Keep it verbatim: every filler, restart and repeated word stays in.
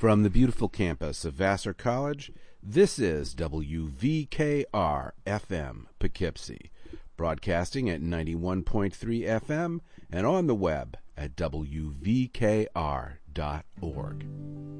From the beautiful campus of Vassar College, this is W V K R F M Poughkeepsie, broadcasting at ninety-one point three F M and on the web at W V K R dot org.